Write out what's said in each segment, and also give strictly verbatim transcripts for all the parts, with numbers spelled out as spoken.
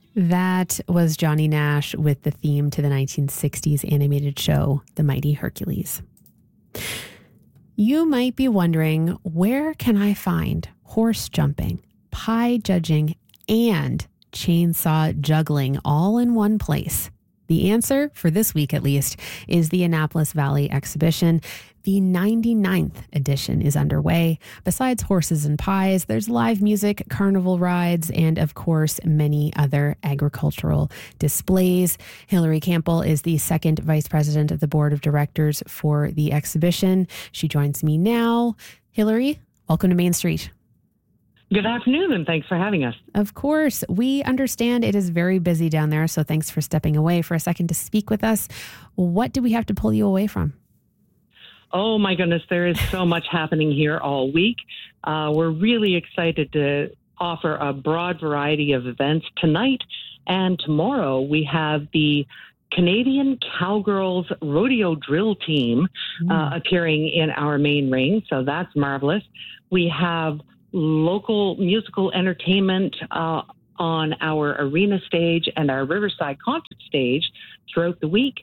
That was Johnny Nash with the theme to the nineteen sixties animated show, The Mighty Hercules. You might be wondering, where can I find horse jumping, pie judging, and chainsaw juggling all in one place? The answer, for this week at least, is the Annapolis Valley Exhibition. The ninety-ninth edition is underway. Besides horses and pies, there's live music, carnival rides, and of course, many other agricultural displays. Hillary Campbell is the second vice president of the board of directors for the exhibition. She joins me now. Hillary, welcome to Main Street. Good afternoon, and thanks for having us. Of course. We understand it is very busy down there, so thanks for stepping away for a second to speak with us. What do we have to pull you away from? Oh, my goodness, there is so much happening here all week. Uh, we're really excited to offer a broad variety of events tonight and tomorrow. We have the Canadian Cowgirls Rodeo Drill Team uh, mm. appearing in our main ring, so that's marvelous. We have local musical entertainment uh, on our arena stage and our Riverside concert stage throughout the week.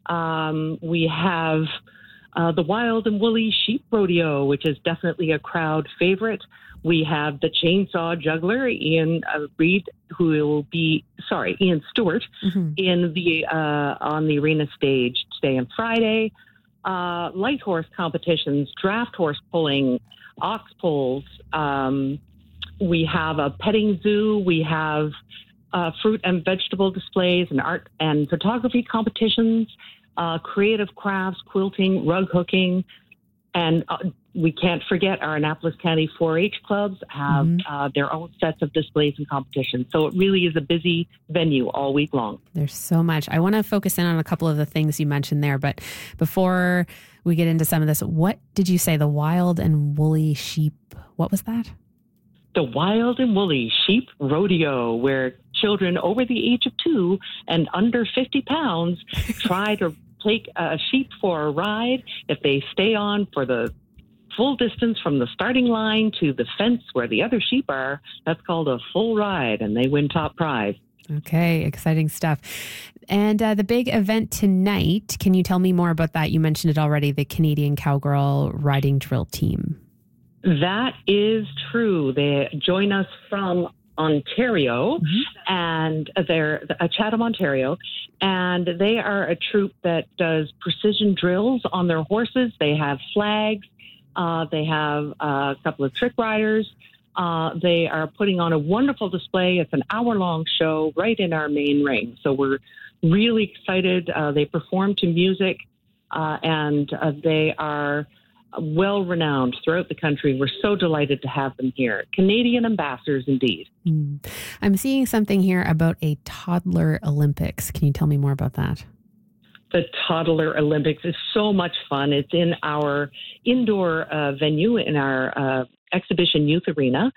Um, we have uh, the Wild and Woolly Sheep Rodeo, which is definitely a crowd favorite. We have the Chainsaw Juggler, Ian uh, Reed, who will be, sorry, Ian Stewart, mm-hmm. in the uh, on the arena stage today and Friday. Uh, light horse competitions, draft horse pulling, ox pulls. Um, we have a petting zoo. We have uh, fruit and vegetable displays and art and photography competitions, uh, creative crafts, quilting, rug hooking. And uh, we can't forget our Annapolis County four H clubs have mm-hmm. uh, their own sets of displays and competitions. So it really is a busy venue all week long. There's so much. I want to focus in on a couple of the things you mentioned there. But before we get into some of this, what did you say? The Wild and Woolly Sheep, what was that? The Wild and Woolly Sheep Rodeo, where children over the age of two and under fifty pounds try to take a sheep for a ride. If they stay on for the full distance from the starting line to the fence where the other sheep are, that's called a full ride, and they win top prize. Okay, exciting stuff. And uh, the big event tonight, can you tell me more about that? You mentioned it already, the Canadian Cowgirl Riding Drill Team. That is true. They join us from Ontario, mm-hmm. and they're uh, Chatham, Ontario, and they are a troupe that does precision drills on their horses. They have flags. Uh, they have a couple of trick riders. Uh, they are putting on a wonderful display. It's an hour-long show right in our main ring. So we're really excited. Uh, they perform to music, uh, and uh, they are well-renowned throughout the country. We're so delighted to have them here. Canadian ambassadors, indeed. Mm. I'm seeing something here about a toddler Olympics. Can you tell me more about that? The Toddler Olympics is so much fun. It's in our indoor uh, venue, in our uh, exhibition youth arena.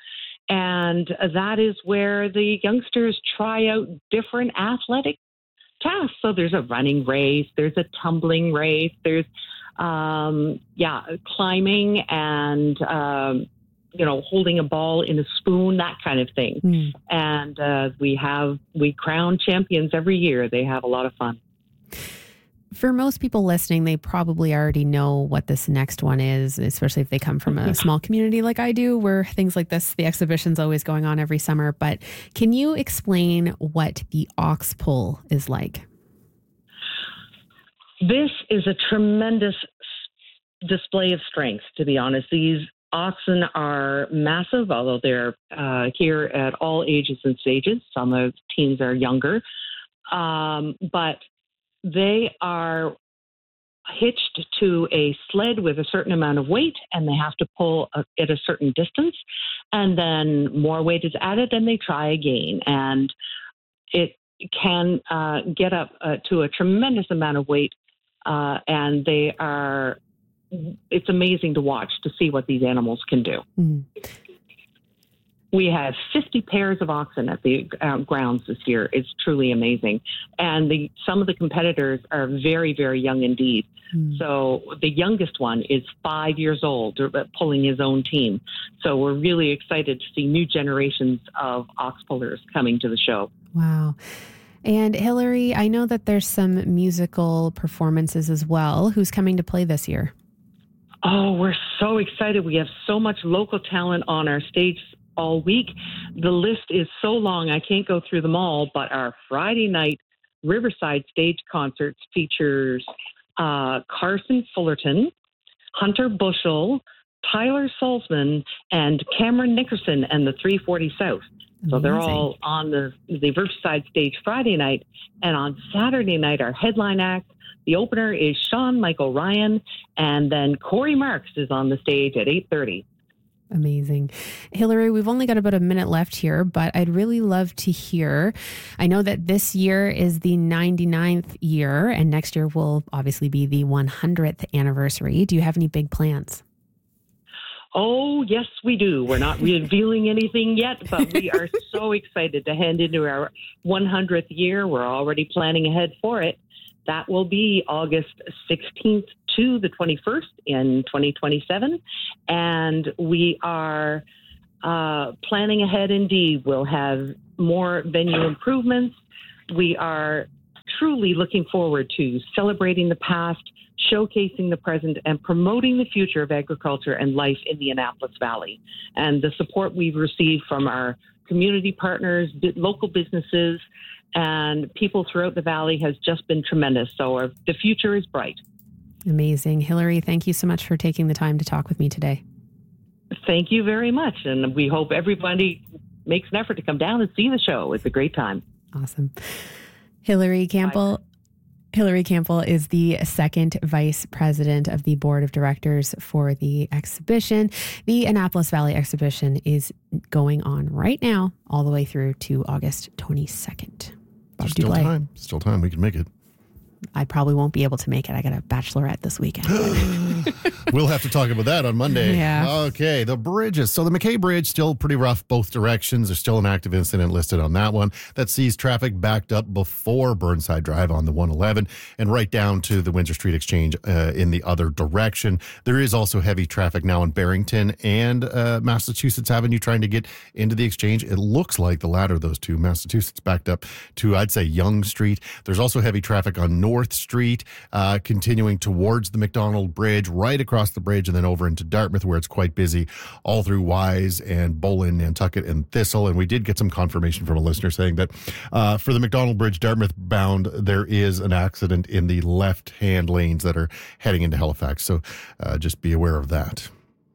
And that is where the youngsters try out different athletic tasks. So there's a running race, there's a tumbling race, there's, um, yeah, climbing and, um, you know, holding a ball in a spoon, that kind of thing. Mm. And uh, we have, we crown champions every year. They have a lot of fun. For most people listening, they probably already know what this next one is, especially if they come from a small community like I do, where things like this, the exhibition's always going on every summer. But can you explain what the ox pull is like? This is a tremendous display of strength, to be honest. These oxen are massive, although they're uh, here at all ages and stages. Some of the teens are younger. Um, but they are hitched to a sled with a certain amount of weight, and they have to pull a, at a certain distance, and then more weight is added, and they try again. And it can uh, get up uh, to a tremendous amount of weight, uh, and they are, it's amazing to watch, to see what these animals can do. Mm-hmm. We have fifty pairs of oxen at the uh, grounds this year. It's truly amazing. And the, some of the competitors are very, very young indeed. Mm. So the youngest one is five years old, pulling his own team. So we're really excited to see new generations of ox pullers coming to the show. Wow. And Hillary, I know that there's some musical performances as well. Who's coming to play this year? Oh, we're so excited. We have so much local talent on our stage all week. The list is so long, I can't go through them all, but our Friday night Riverside stage concerts features uh, Carson Fullerton, Hunter Bushell, Tyler Salzman, and Cameron Nickerson and the three forty South. So they're all on the, the Riverside stage Friday night. And on Saturday night, our headline act, the opener is Sean Michael Ryan, and then Corey Marks is on the stage at eight thirty. Amazing. Hillary, we've only got about a minute left here, but I'd really love to hear. I know that this year is the ninety-ninth year, and next year will obviously be the one hundredth anniversary. Do you have any big plans? Oh, yes, we do. We're not revealing anything yet, but we are so excited to head into our one hundredth year. We're already planning ahead for it. That will be August sixteenth to the twenty-first in twenty twenty-seven. And we are uh, planning ahead indeed. We'll have more venue improvements. We are truly looking forward to celebrating the past, showcasing the present, and promoting the future of agriculture and life in the Annapolis Valley. And the support we've received from our community partners, local businesses, and people throughout the valley has just been tremendous. So our, the future is bright. Amazing. Hillary, thank you so much for taking the time to talk with me today. Thank you very much. And we hope everybody makes an effort to come down and see the show. It's a great time. Awesome. Hillary Campbell. Bye. Hillary Campbell is the second vice president of the board of directors for the exhibition. The Annapolis Valley exhibition is going on right now, all the way through to August twenty-second. Bob Still Dublé. time. Still time. We can make it. I probably won't be able to make it. I got a bachelorette this weekend. We'll have to talk about that on Monday. Yeah. Okay, the bridges. So the McKay Bridge, still pretty rough both directions. There's still an active incident listed on that one that sees traffic backed up before Burnside Drive on the one eleven and right down to the Windsor Street Exchange uh, in the other direction. There is also heavy traffic now in Barrington and uh, Massachusetts Avenue trying to get into the Exchange. It looks like the latter of those two, Massachusetts, backed up to, I'd say, Yonge Street. There's also heavy traffic on North Street, uh, continuing towards the McDonald Bridge, right across the bridge, and then over into Dartmouth, where it's quite busy, all through Wise and Bolin, Nantucket, and Thistle. And we did get some confirmation from a listener saying that uh, for the McDonald Bridge, Dartmouth bound, there is an accident in the left-hand lanes that are heading into Halifax. So uh, just be aware of that.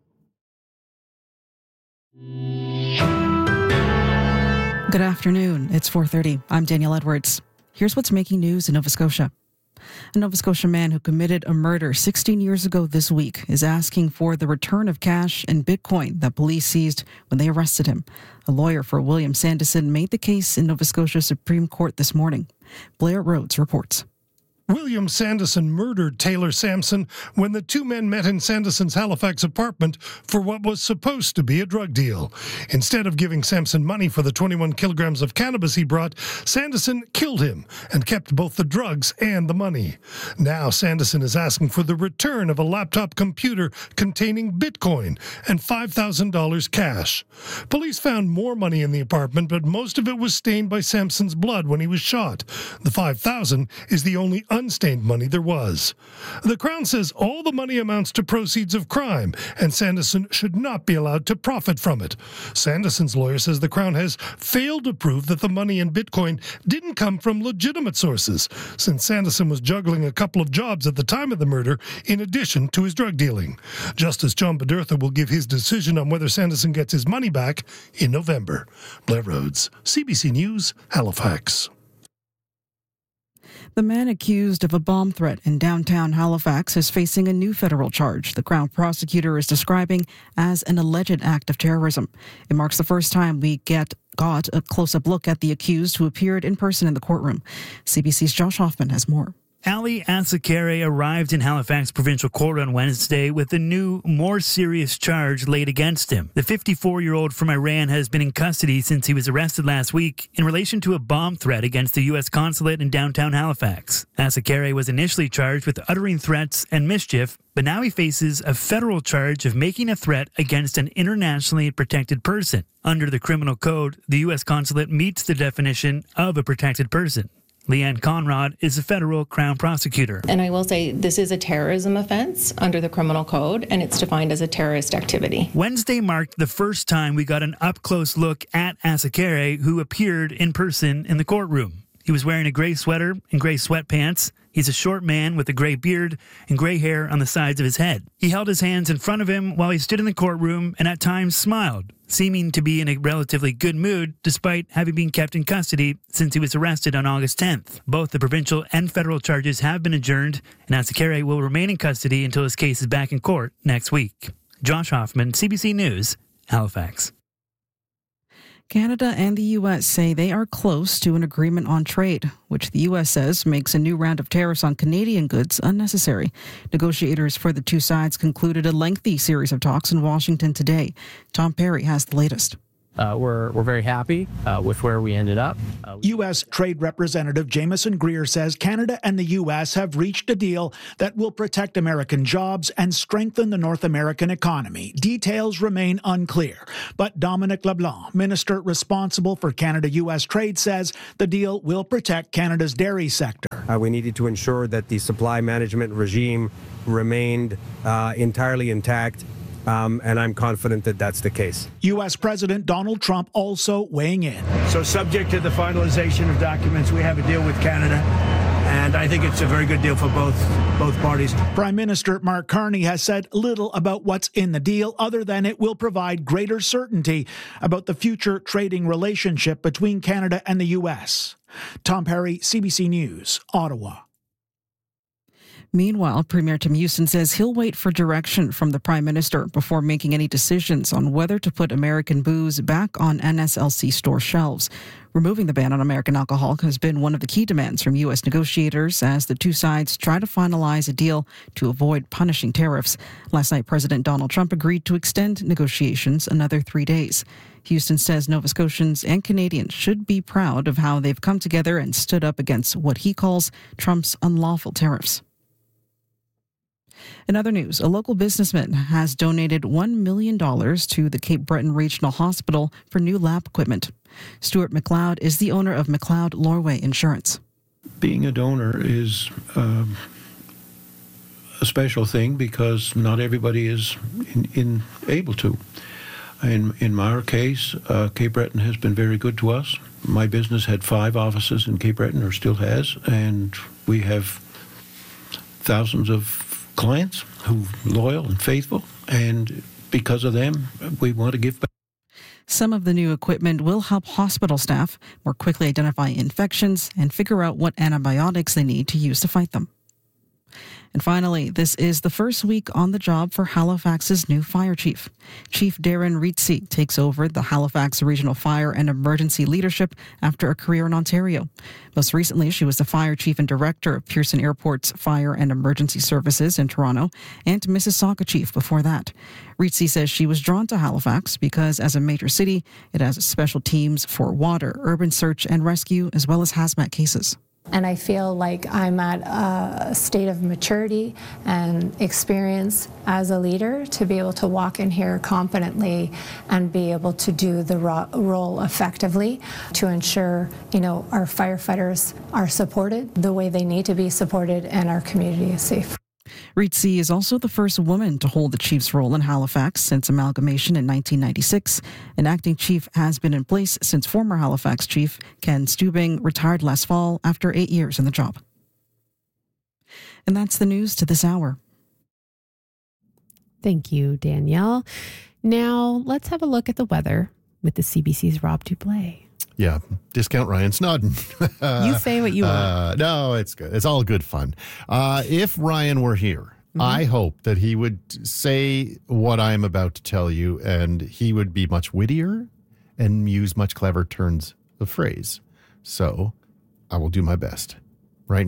Good afternoon. It's four thirty. I'm Danielle Edwards. Here's what's making news in Nova Scotia. A Nova Scotia man who committed a murder sixteen years ago this week is asking for the return of cash and Bitcoin that police seized when they arrested him. A lawyer for William Sanderson made the case in Nova Scotia Supreme Court this morning. Blair Rhodes reports. William Sanderson murdered Taylor Sampson when the two men met in Sanderson's Halifax apartment for what was supposed to be a drug deal. Instead of giving Sampson money for the twenty-one kilograms of cannabis he brought, Sanderson killed him and kept both the drugs and the money. Now Sanderson is asking for the return of a laptop computer containing Bitcoin and five thousand dollars cash. Police found more money in the apartment, but most of it was stained by Sampson's blood when he was shot. The five thousand dollars is the only unstained money there was. The Crown says all the money amounts to proceeds of crime, and Sanderson should not be allowed to profit from it. Sanderson's lawyer says the Crown has failed to prove that the money in Bitcoin didn't come from legitimate sources, since Sanderson was juggling a couple of jobs at the time of the murder in addition to his drug dealing. Justice John Bedurtha will give his decision on whether Sanderson gets his money back in November. Blair Rhodes, C B C News, Halifax. The man accused of a bomb threat in downtown Halifax is facing a new federal charge the Crown prosecutor is describing as an alleged act of terrorism. It marks the first time we get got a close-up look at the accused who appeared in person in the courtroom. C B C's Josh Hoffman has more. Ali Asakere arrived in Halifax Provincial Court on Wednesday with a new, more serious charge laid against him. The fifty-four-year-old from Iran has been in custody since he was arrested last week in relation to a bomb threat against the U S consulate in downtown Halifax. Asakere was initially charged with uttering threats and mischief, but now he faces a federal charge of making a threat against an internationally protected person. Under the criminal code, the U S consulate meets the definition of a protected person. Leanne Conrad is a federal Crown prosecutor. And I will say this is a terrorism offense under the criminal code, and it's defined as a terrorist activity. Wednesday marked the first time we got an up-close look at Asakere, who appeared in person in the courtroom. He was wearing a gray sweater and gray sweatpants. He's a short man with a gray beard and gray hair on the sides of his head. He held his hands in front of him while he stood in the courtroom and at times smiled, seeming to be in a relatively good mood despite having been kept in custody since he was arrested on August tenth. Both the provincial and federal charges have been adjourned, and Asakere will remain in custody until his case is back in court next week. Josh Hoffman, C B C News, Halifax. Canada and the U S say they are close to an agreement on trade, which the U S says makes a new round of tariffs on Canadian goods unnecessary. Negotiators for the two sides concluded a lengthy series of talks in Washington today. Tom Perry has the latest. Uh, we're we're very happy uh, with where we ended up. Uh, U S. Trade Representative Jameson Greer says Canada and the U S have reached a deal that will protect American jobs and strengthen the North American economy. Details remain unclear, but Dominic LeBlanc, minister responsible for Canada-U S trade, says the deal will protect Canada's dairy sector. Uh, we needed to ensure that the supply management regime remained uh, entirely intact. Um, and I'm confident that that's the case. U S. President Donald Trump also weighing in. So subject to the finalization of documents, we have a deal with Canada, and I think it's a very good deal for both both parties. Prime Minister Mark Carney has said little about what's in the deal other than it will provide greater certainty about the future trading relationship between Canada and the U S. Tom Perry, C B C News, Ottawa. Meanwhile, Premier Tim Houston says he'll wait for direction from the Prime Minister before making any decisions on whether to put American booze back on N S L C store shelves. Removing the ban on American alcohol has been one of the key demands from U S negotiators as the two sides try to finalize a deal to avoid punishing tariffs. Last night, President Donald Trump agreed to extend negotiations another three days. Houston says Nova Scotians and Canadians should be proud of how they've come together and stood up against what he calls Trump's unlawful tariffs. In other news, a local businessman has donated one million dollars to the Cape Breton Regional Hospital for new lab equipment. Stuart McLeod is the owner of McLeod Lorway Insurance. Being a donor is um, a special thing because not everybody is in, in able to. In, in our case, uh, Cape Breton has been very good to us. My business had five offices in Cape Breton, or still has, and we have thousands of clients who are loyal and faithful, and because of them, we want to give back. Some of the new equipment will help hospital staff more quickly identify infections and figure out what antibiotics they need to use to fight them. And finally, this is the first week on the job for Halifax's new fire chief. Chief Darren Ritzi takes over the Halifax Regional Fire and Emergency Leadership after a career in Ontario. Most recently, she was the fire chief and director of Pearson Airport's Fire and Emergency Services in Toronto and Mississauga chief before that. Ritzi says she was drawn to Halifax because as a major city, it has special teams for water, urban search and rescue, as well as hazmat cases. And I feel like I'm at a state of maturity and experience as a leader to be able to walk in here confidently and be able to do the ro- role effectively to ensure, you know, our firefighters are supported the way they need to be supported and our community is safe. Ritzi is also the first woman to hold the chief's role in Halifax since amalgamation in nineteen ninety-six. An acting chief has been in place since former Halifax chief Ken Stubing retired last fall after eight years in the job. And that's the news to this hour. Thank you, Danielle. Now let's have a look at the weather with the C B C's Rob Duplay. Yeah, discount Ryan Snodden. You say what you want. Uh, no, it's good. It's all good fun. Uh, if Ryan were here, mm-hmm. I hope that he would say what I'm about to tell you, and he would be much wittier and use much clever turns of phrase. So I will do my best right now.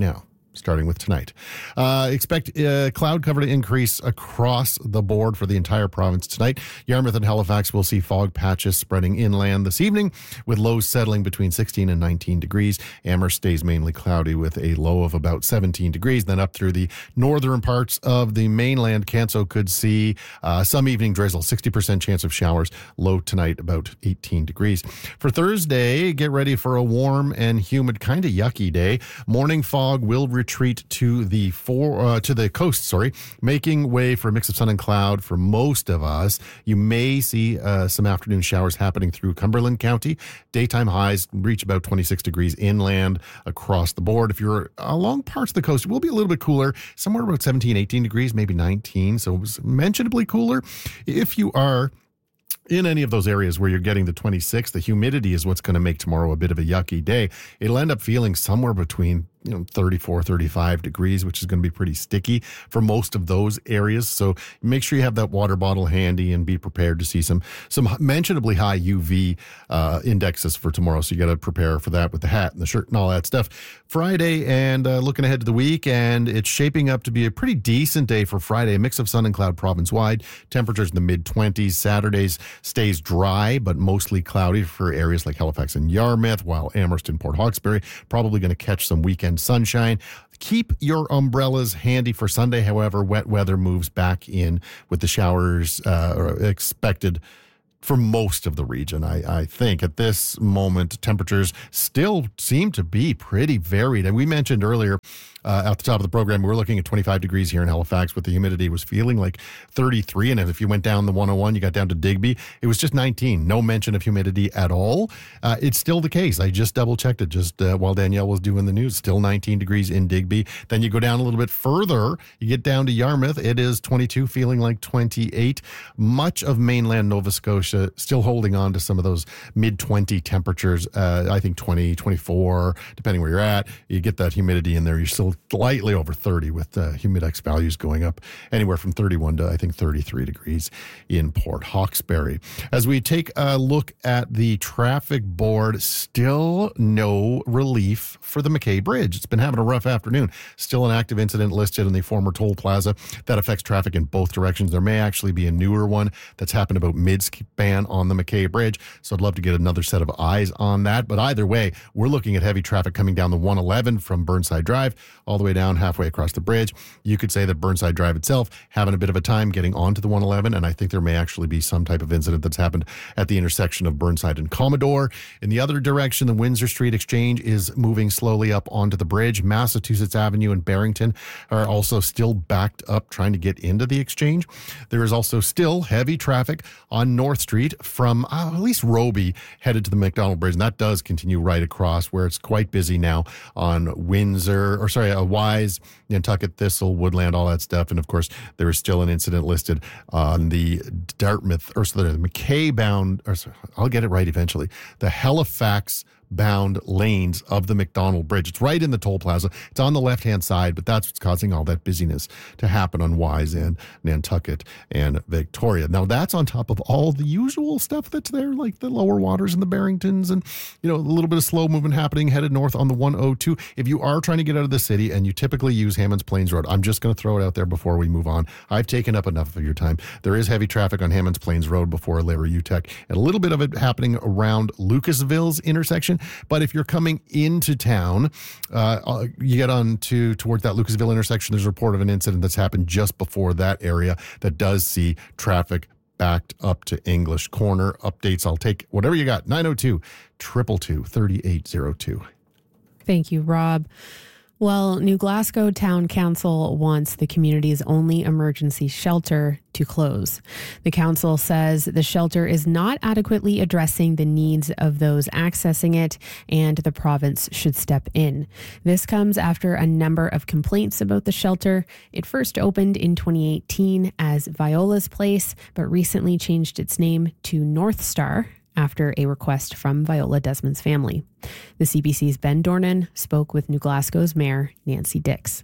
starting with tonight. Uh, expect uh, cloud cover to increase across the board for the entire province tonight. Yarmouth and Halifax will see fog patches spreading inland this evening, with lows settling between sixteen and nineteen degrees. Amherst stays mainly cloudy with a low of about seventeen degrees. Then up through the northern parts of the mainland, Canso could see uh, some evening drizzle, sixty percent chance of showers. Low tonight about eighteen degrees. For Thursday, get ready for a warm and humid, kind of yucky day. Morning fog will retreat to the for, uh, to the coast, sorry, making way for a mix of sun and cloud for most of us. You may see uh, some afternoon showers happening through Cumberland County. Daytime highs reach about twenty-six degrees inland across the board. If you're along parts of the coast, it will be a little bit cooler, somewhere about seventeen, eighteen degrees, maybe nineteen. So it was mentionably cooler. If you are in any of those areas where you're getting the twenty-six, the humidity is what's going to make tomorrow a bit of a yucky day. It'll end up feeling somewhere between, you know, thirty-four, thirty-five degrees, which is going to be pretty sticky for most of those areas. So make sure you have that water bottle handy and be prepared to see some some mentionably high U V uh, indexes for tomorrow. So you got to prepare for that with the hat and the shirt and all that stuff. Friday, and uh, looking ahead to the weekend, it's shaping up to be a pretty decent day for Friday. A mix of sun and cloud province-wide. Temperatures in the mid-twenties. Saturdays stays dry, but mostly cloudy for areas like Halifax and Yarmouth, while Amherst and Port Hawkesbury probably going to catch some weekend sunshine. Keep your umbrellas handy for Sunday. However, wet weather moves back in with the showers uh, expected for most of the region. I, I think at this moment, temperatures still seem to be pretty varied. And we mentioned earlier uh, at the top of the program, we were looking at twenty-five degrees here in Halifax, with the humidity was feeling like thirty-three. And if you went down the one oh one, you got down to Digby, it was just nineteen. No mention of humidity at all. Uh, it's still the case. I just double checked it just uh, while Danielle was doing the news. Still nineteen degrees in Digby. Then you go down a little bit further, you get down to Yarmouth. It is twenty-two, feeling like twenty-eight. Much of mainland Nova Scotia still holding on to some of those mid twenty temperatures. Uh, I think twenty, twenty-four, depending where you're at. You get that humidity in there. You're still slightly over thirty, with uh, humidex values going up anywhere from thirty-one to I think thirty-three degrees in Port Hawkesbury. As we take a look at the traffic board, still no relief for the McKay Bridge. It's been having a rough afternoon. Still an active incident listed in the former toll plaza that affects traffic in both directions. There may actually be a newer one that's happened about mid-span on the McKay Bridge, so I'd love to get another set of eyes on that. But either way, we're looking at heavy traffic coming down the one eleven from Burnside Drive all the way down halfway across the bridge. You could say that Burnside Drive itself having a bit of a time getting onto the one eleven, and I think there may actually be some type of incident that's happened at the intersection of Burnside and Commodore. In the other direction, the Windsor Street Exchange is moving slowly up onto the bridge. Massachusetts Avenue and Barrington are also still backed up trying to get into the exchange. There is also still heavy traffic on North Street from uh, at least Roby headed to the McDonald Bridge, and that does continue right across, where it's quite busy now on Windsor, or sorry, uh, Wise, Nantucket, Thistle, Woodland, all that stuff. And of course, there is still an incident listed on the Dartmouth, or sorry, the McKay bound, or sorry, I'll get it right eventually, the Halifax bound lanes of the McDonald Bridge. It's right in the toll plaza. It's on the left-hand side, but that's what's causing all that busyness to happen on Wise and Nantucket and Victoria. Now, that's on top of all the usual stuff that's there, like the lower waters and the Barringtons, and, you know, a little bit of slow movement happening headed north on the one oh two. If you are trying to get out of the city and you typically use Hammonds Plains Road, I'm just going to throw it out there before we move on. I've taken up enough of your time. There is heavy traffic on Hammonds Plains Road before Larry Utech, and a little bit of it happening around Lucasville's intersection. But if you're coming into town, uh, you get on to towards that Lucasville intersection, there's a report of an incident that's happened just before that area that does see traffic backed up to English Corner. Updates, I'll take whatever you got. nine oh two, two two two, three eight oh two. Thank you, Rob. Well, New Glasgow Town Council wants the community's only emergency shelter to close. The council says the shelter is not adequately addressing the needs of those accessing it, and the province should step in. This comes after a number of complaints about the shelter. It first opened in twenty eighteen as Viola's Place, but recently changed its name to North Star after a request from Viola Desmond's family. The C B C's Ben Dornan spoke with New Glasgow's Mayor, Nancy Dix.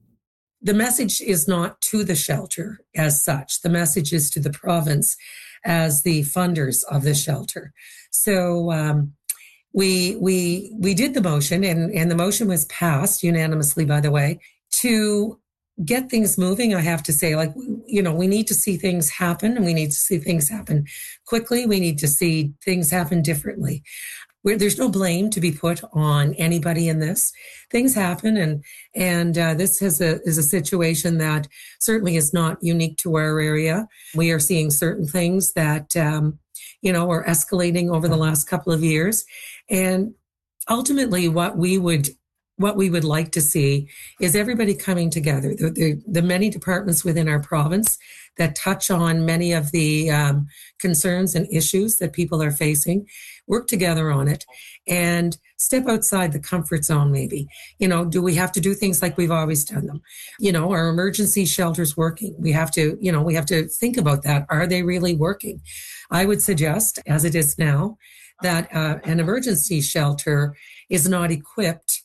The message is not to the shelter as such. The message is to the province as the funders of the shelter. So um, we we we did the motion, and, and the motion was passed unanimously, by the way, to get things moving. I have to say, like, you know, we need to see things happen, and we need to see things happen quickly. We need to see things happen differently. Where there's no blame to be put on anybody in this. Things happen, and and uh, this is a is a situation that certainly is not unique to our area. We are seeing certain things that um, you know are escalating over the last couple of years, and ultimately, what we would what we would like to see is everybody coming together. The, the, the many departments within our province that touch on many of the um, concerns and issues that people are facing, work together on it and step outside the comfort zone maybe. You know, do we have to do things like we've always done them? You know, are emergency shelters working? We have to, you know, we have to think about that. Are they really working? I would suggest, as it is now, that uh, an emergency shelter is not equipped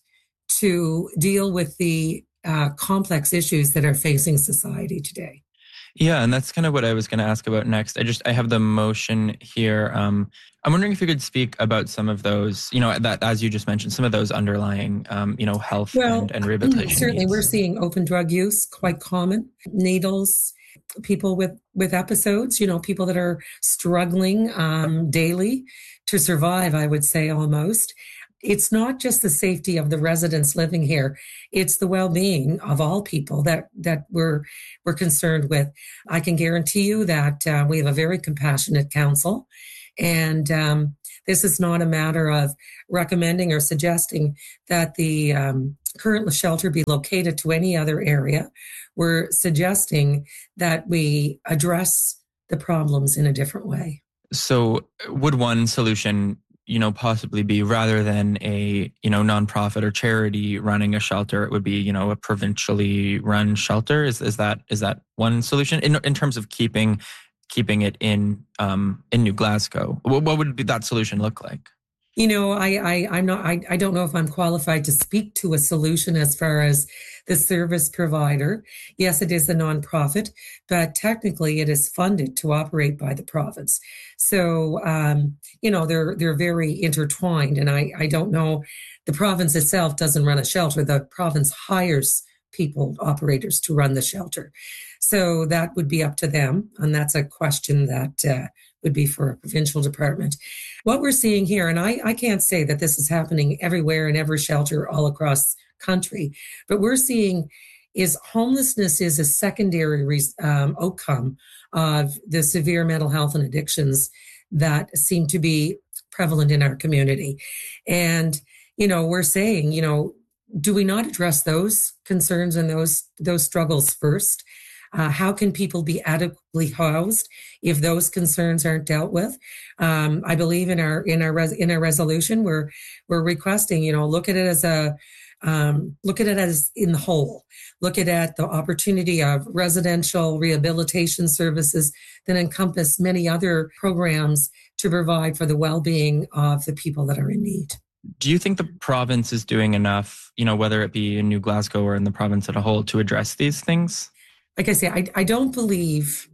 to deal with the uh, complex issues that are facing society today. Yeah, and that's kind of what I was going to ask about next. I just, I have the motion here. Um, I'm wondering if you could speak about some of those, you know, that, as you just mentioned, some of those underlying, um, you know, health well, and, and rehabilitation certainly needs. We're seeing open drug use, quite common, needles, people with, with episodes, you know, people that are struggling um, daily to survive, I would say almost. It's not just the safety of the residents living here. It's the well-being of all people that, that we're, we're concerned with. I can guarantee you that uh, we have a very compassionate council. And um, this is not a matter of recommending or suggesting that the um, current shelter be located to any other area. We're suggesting that we address the problems in a different way. So would one solution, you know, possibly be, rather than a, you know, nonprofit or charity running a shelter, it would be, you know, a provincially run shelter? Is is that is that one solution in in terms of keeping keeping it in um, in New Glasgow? What, what would that solution look like? You know, I, I, I'm not, I, I don't know if I'm qualified to speak to a solution as far as the service provider. Yes, it is a nonprofit, but technically it is funded to operate by the province. So, um, you know, they're, they're very intertwined, and I, I don't know, the province itself doesn't run a shelter. The province hires people, operators, to run the shelter. So that would be up to them. And that's a question that, uh, would be for a provincial department. What we're seeing here, and I, I can't say that this is happening everywhere in every shelter all across country, but we're seeing is homelessness is a secondary um, outcome of the severe mental health and addictions that seem to be prevalent in our community. And, you know, we're saying, you know, do we not address those concerns and those those struggles first? Uh, how can people be adequately housed if those concerns aren't dealt with? Um, I believe in our in our res, in our resolution, we're we're requesting, you know, look at it as a um, look at it as in the whole. Look at, at the opportunity of residential rehabilitation services that encompass many other programs to provide for the well-being of the people that are in need. Do you think the province is doing enough, you know, whether it be in New Glasgow or in the province as a whole, to address these things? Like I say, I, I don't believe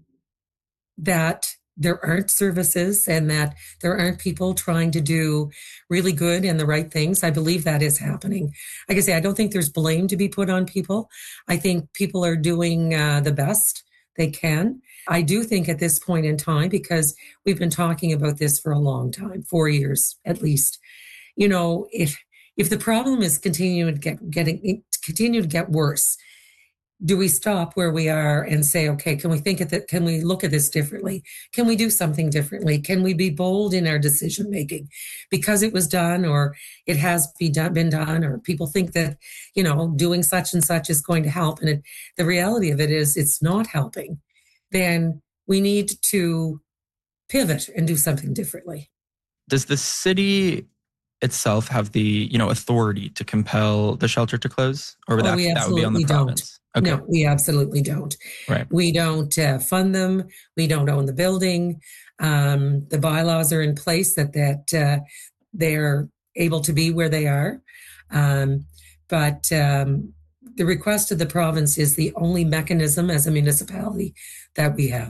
that there aren't services and that there aren't people trying to do really good and the right things. I believe that is happening. Like I say, I don't think there's blame to be put on people. I think people are doing uh, the best they can. I do think at this point in time, because we've been talking about this for a long time, four years at least, you know, if if the problem is continuing to get getting continue to get worse, do we stop where we are and say, okay, can we think at that? Can we look at this differently? Can we do something differently? Can we be bold in our decision making because it was done or it has be done, been done, or people think that, you know, doing such and such is going to help. And it, the reality of it is it's not helping. Then we need to pivot and do something differently. Does the city itself have the, you know, authority to compel the shelter to close, or would oh, that, we that would be on the province? Okay. Okay. No, we absolutely don't. Right. We don't uh, fund them. We don't own the building. Um, the bylaws are in place that that uh, they're able to be where they are. Um, but um, the request of the province is the only mechanism as a municipality that we have.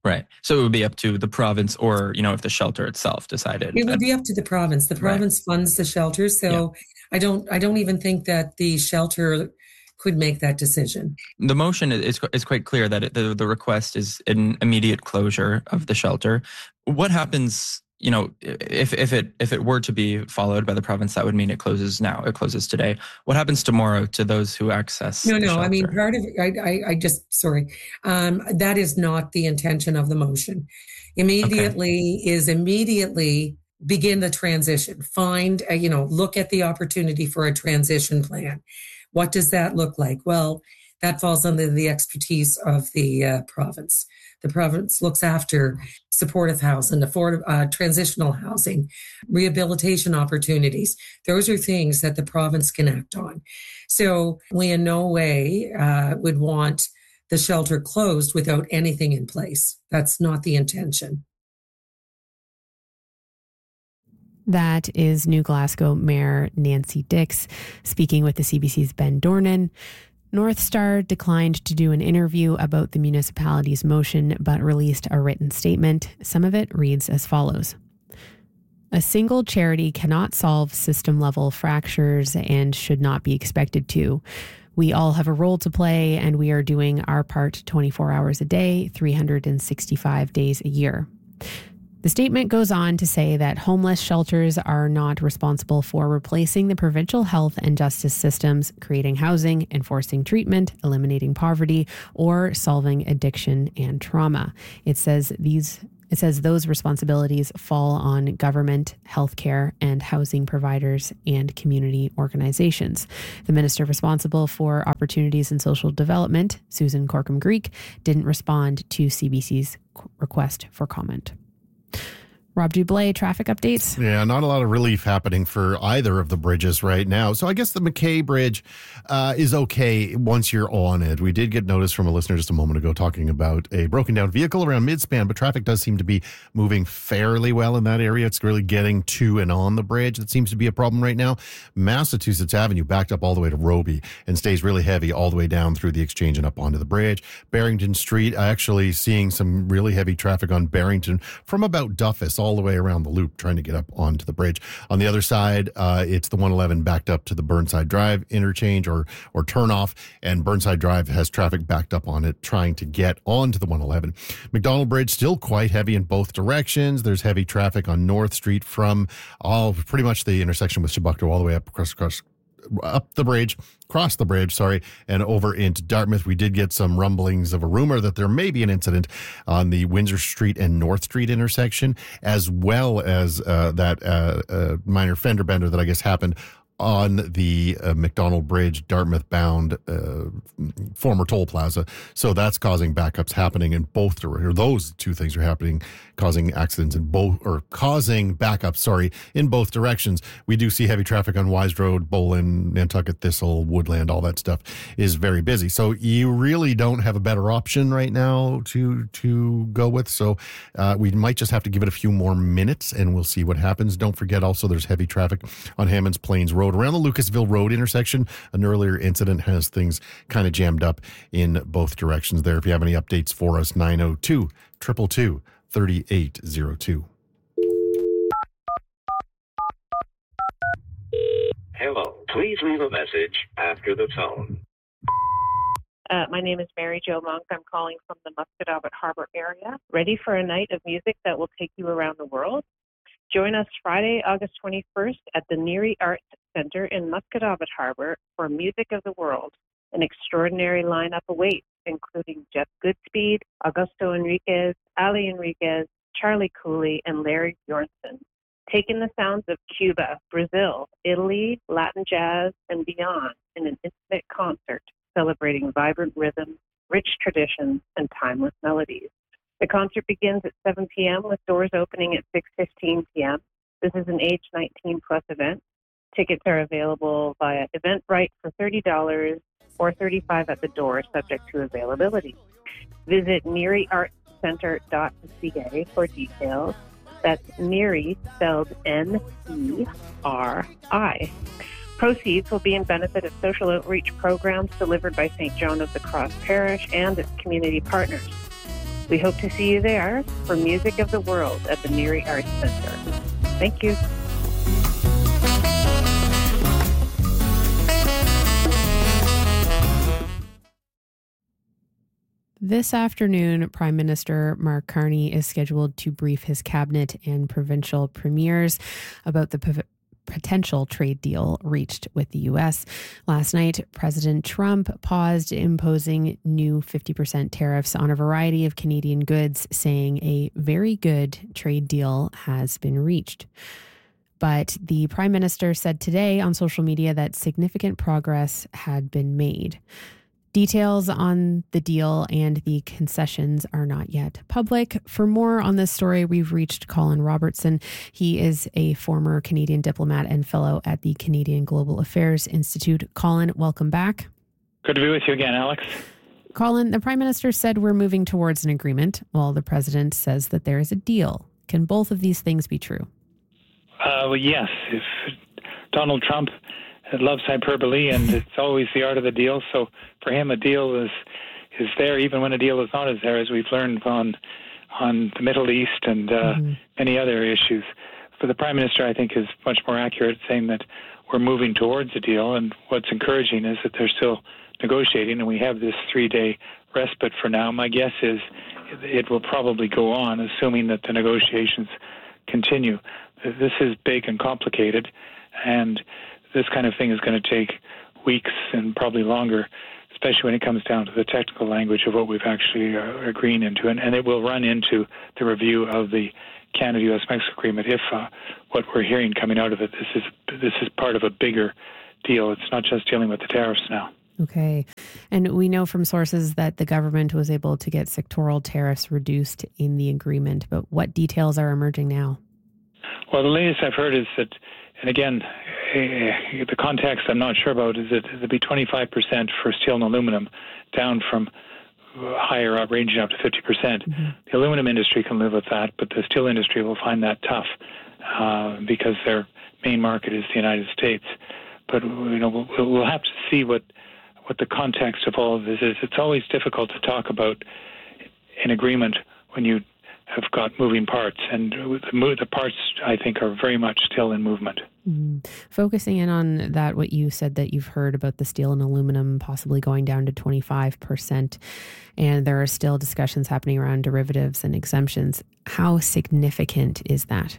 Right. So it would be up to the province or, you know, if the shelter itself decided. It would be up to the province. The province right. funds the shelter. So yeah. I don't I don't even think that the shelter could make that decision. The motion is, is quite clear that it, the, the request is an immediate closure of the shelter. What happens, you know, if, if it if it were to be followed by the province, that would mean it closes now. It closes today. What happens tomorrow to those who access No, the no. shelter? I mean, part of it, I, I, I just, sorry. Um, that is not the intention of the motion. Immediately okay. is immediately begin the transition. Find, a, you know, look at the opportunity for a transition plan. What does that look like? Well, that falls under the expertise of the uh, province. The province looks after supportive housing, affordable, uh, transitional housing, rehabilitation opportunities. Those are things that the province can act on. So we in no way uh, would want the shelter closed without anything in place. That's not the intention. That is New Glasgow Mayor Nancy Dix speaking with the C B C's Ben Dornan. North Star declined to do an interview about the municipality's motion, but released a written statement. Some of it reads as follows. A single charity cannot solve system-level fractures and should not be expected to. We all have a role to play, and we are doing our part twenty-four hours a day, three hundred sixty-five days a year. The statement goes on to say that homeless shelters are not responsible for replacing the provincial health and justice systems, creating housing, enforcing treatment, eliminating poverty, or solving addiction and trauma. It says these It says those responsibilities fall on government, healthcare, and housing providers and community organizations. The minister responsible for opportunities and social development, Susan Corkum-Greek, didn't respond to C B C's request for comment. Rob Dublé, traffic updates. Yeah, not a lot of relief happening for either of the bridges right now. So I guess the McKay Bridge uh, is okay once you're on it. We did get notice from a listener just a moment ago talking about a broken down vehicle around Midspan, but traffic does seem to be moving fairly well in that area. It's really getting to and on the bridge that seems to be a problem right now. Massachusetts Avenue backed up all the way to Roby and stays really heavy all the way down through the Exchange and up onto the bridge. Barrington Street, actually seeing some really heavy traffic on Barrington from about Duffus all the way around the loop trying to get up onto the bridge. On the other side, uh, it's the one eleven backed up to the Burnside Drive interchange or or turnoff, and Burnside Drive has traffic backed up on it trying to get onto the one eleven. McDonald Bridge still quite heavy in both directions. There's heavy traffic on North Street from all pretty much the intersection with Chebucto all the way up across, across up the bridge, cross the bridge, sorry, and over into Dartmouth. We did get some rumblings of a rumor that there may be an incident on the Windsor Street and North Street intersection, as well as uh, that uh, uh, minor fender bender that I guess happened on the uh, McDonald Bridge, Dartmouth-bound uh, former toll plaza. So that's causing backups happening in both directions. Those two things are happening, causing accidents in both, or causing backups, sorry, in both directions. We do see heavy traffic on Wise Road, Bolin, Nantucket, Thistle, Woodland, all that stuff is very busy. So you really don't have a better option right now to to go with. So uh, we might just have to give it a few more minutes and we'll see what happens. Don't forget also there's heavy traffic on Hammonds Plains Road. Around the Lucasville Road intersection, an earlier incident has things kind of jammed up in both directions there. If you have any updates for us, nine oh two, two two two, three eight oh two. Hello, please leave a message after the tone. Uh, my name is Mary Jo Monk. I'm calling from the Musquodoboit Harbor area. Ready for a night of music that will take you around the world? Join us Friday, August twenty-first at the Neary Arts Center in Musquodoboit Harbor for Music of the World. An extraordinary lineup awaits, including Jeff Goodspeed, Augusto Enriquez, Ali Enriquez, Charlie Cooley, and Larry Bjornsson. Take in the sounds of Cuba, Brazil, Italy, Latin jazz, and beyond in an intimate concert celebrating vibrant rhythms, rich traditions, and timeless melodies. The concert begins at seven p.m. with doors opening at six fifteen p.m. This is an age nineteen plus event. Tickets are available via Eventbrite for thirty dollars or thirty-five dollars at the door, subject to availability. Visit neary arts center dot c a for details. That's Neary, spelled N E R I. Proceeds will be in benefit of social outreach programs delivered by Saint John of the Cross Parish and its community partners. We hope to see you there for Music of the World at the Neary Arts Center. Thank you. This afternoon, Prime Minister Mark Carney is scheduled to brief his cabinet and provincial premiers about the p- potential trade deal reached with the U S. Last night, President Trump paused imposing new fifty percent tariffs on a variety of Canadian goods, saying a very good trade deal has been reached. But the Prime Minister said today on social media that significant progress had been made. Details on the deal and the concessions are not yet public. For more on this story, we've reached Colin Robertson. He is a former Canadian diplomat and fellow at the Canadian Global Affairs Institute. Colin, welcome back. Good to be with you again, Alex. Colin, the Prime Minister said we're moving towards an agreement, while the President says that there is a deal. Can both of these things be true? Uh, well, yes. If Donald Trump loves hyperbole, and it's always the art of the deal. So for him, a deal is is there, even when a deal is not as there, as we've learned on on the Middle East and uh, mm-hmm. many other issues. For the Prime Minister, I think is much more accurate, saying that we're moving towards a deal. And what's encouraging is that they're still negotiating, and we have this three-day respite for now. My guess is it will probably go on, assuming that the negotiations continue. This is big and complicated, and this kind of thing is going to take weeks and probably longer, especially when it comes down to the technical language of what we've actually uh, agreeing into. And, and it will run into the review of the Canada-U S Mexico agreement if uh, what we're hearing coming out of it, this is this is part of a bigger deal. It's not just dealing with the tariffs now. Okay. And we know from sources that the government was able to get sectoral tariffs reduced in the agreement. But what details are emerging now? Well, the latest I've heard is that, and again, uh, the context I'm not sure about, is that it'll be twenty-five percent for steel and aluminum, down from higher up, ranging up to fifty percent. Mm-hmm. The aluminum industry can live with that, but the steel industry will find that tough uh, because their main market is the United States. But you know, we'll, we'll have to see what what the context of all of this is. It's always difficult to talk about an agreement when you have got moving parts, and the, the parts, I think, are very much still in movement. Mm. Focusing in on that, what you said that you've heard about the steel and aluminum possibly going down to twenty-five percent, and there are still discussions happening around derivatives and exemptions. How significant is that?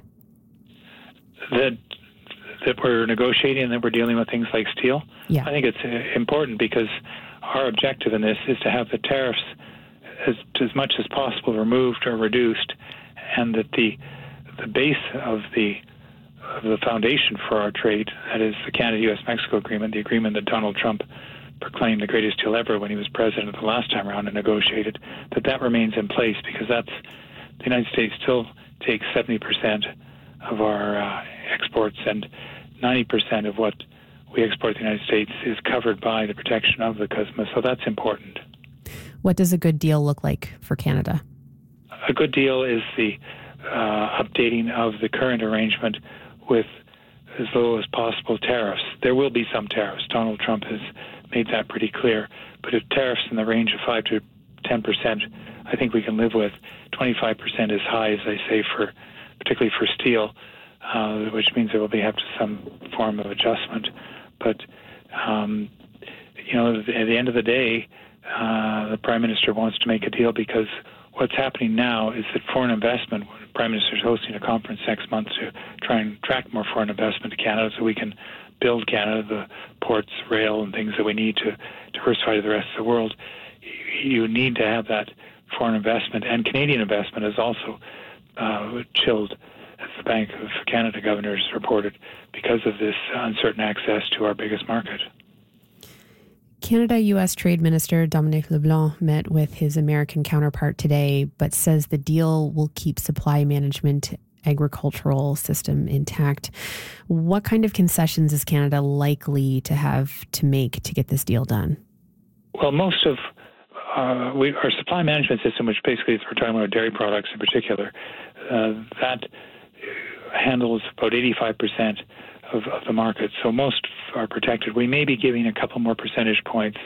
That that we're negotiating and that we're dealing with things like steel? Yeah. I think it's important because our objective in this is to have the tariffs as, as much as possible removed or reduced, and that the the base of the of the foundation for our trade, that is the Canada-U S Mexico agreement, the agreement that Donald Trump proclaimed the greatest deal ever when he was president the last time around and negotiated, that that remains in place, because that's the United States still takes seventy percent of our uh, exports, and ninety percent of what we export to the United States is covered by the protection of the C U S M A, so that's important. What does a good deal look like for Canada? A good deal is the uh, updating of the current arrangement with as low as possible tariffs. There will be some tariffs. Donald Trump has made that pretty clear. But if tariffs in the range of five to ten percent, I think we can live with. twenty-five percent is high, as I say, for particularly for steel, uh, which means there will be have to some form of adjustment. But, um, you know, at the end of the day, uh, the Prime Minister wants to make a deal, because what's happening now is that foreign investment, the Prime Minister is hosting a conference next month to try and attract more foreign investment to Canada so we can build Canada, the ports, rail, and things that we need to diversify to the rest of the world. You need to have that foreign investment, and Canadian investment is also uh, chilled, as the Bank of Canada governors reported, because of this uncertain access to our biggest market. Canada-U S Trade Minister Dominic LeBlanc met with his American counterpart today, but says the deal will keep supply management agricultural system intact. What kind of concessions is Canada likely to have to make to get this deal done? Well, most of uh, we, our supply management system, which basically is, we're talking about dairy products in particular, uh, that handles about eighty-five percent of, of the market. So most are protected. We may be giving a couple more percentage points of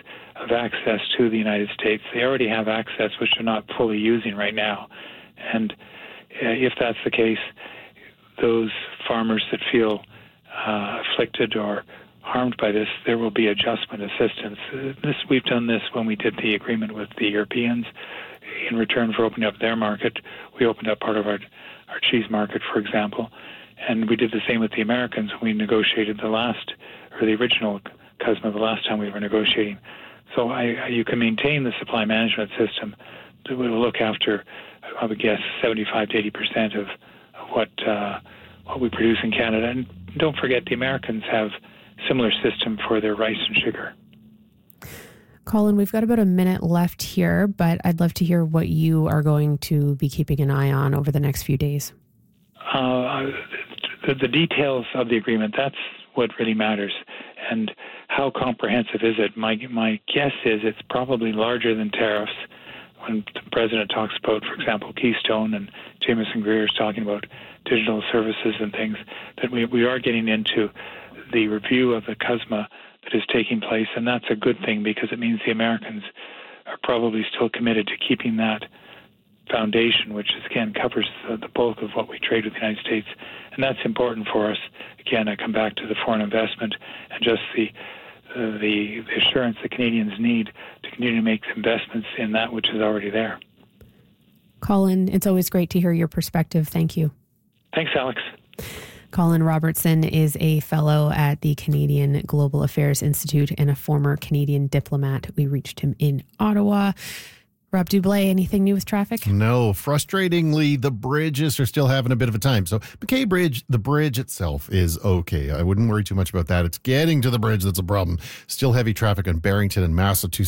of access to the United States. They already have access, which they're not fully using right now. And uh, if that's the case, those farmers that feel uh, afflicted or harmed by this, there will be adjustment assistance. Uh, this we've done this when we did the agreement with the Europeans. In return for opening up their market, we opened up part of our our cheese market, for example, and we did the same with the Americans when we negotiated the last, or the original C U S M A the last time we were negotiating. So I, you can maintain the supply management system that will look after, I would guess, seventy-five to eighty percent of what uh, what we produce in Canada. And don't forget, the Americans have a similar system for their rice and sugar. Colin, we've got about a minute left here, but I'd love to hear what you are going to be keeping an eye on over the next few days. Uh, the, the details of the agreement, that's what really matters. And how comprehensive is it? My, my guess is it's probably larger than tariffs. When the president talks about, for example, Keystone, and Jameson Greer is talking about digital services and things, that we, we are getting into the review of the C U S M A that is taking place, and that's a good thing because it means the Americans are probably still committed to keeping that foundation, which again covers the, the bulk of what we trade with the United States, and that's important for us. Again, I come back to the foreign investment and just the uh, the, the assurance the Canadians need to continue to make investments in that which is already there. Colin, it's always great to hear your perspective. Thank you. Thanks, Alex. Colin Robertson is a fellow at the Canadian Global Affairs Institute and a former Canadian diplomat. We reached him in Ottawa. Rob Dublé, anything new with traffic? No. Frustratingly, the bridges are still having a bit of a time. So McKay Bridge, the bridge itself is okay. I wouldn't worry too much about that. It's getting to the bridge that's a problem. Still heavy traffic on Barrington and Massachusetts